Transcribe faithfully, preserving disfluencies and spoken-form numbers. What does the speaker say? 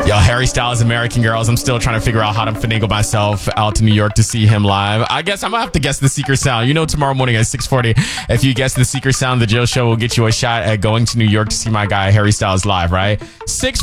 Yo, Harry Styles, American Girls. I'm still trying to figure out how to finagle myself out to New York to see him live. I guess I'm going to have to guess the secret sound. You know, tomorrow morning at six forty, if you guess the secret sound, the Jill Show will get you a shot at going to New York to see my guy, Harry Styles, live, right? six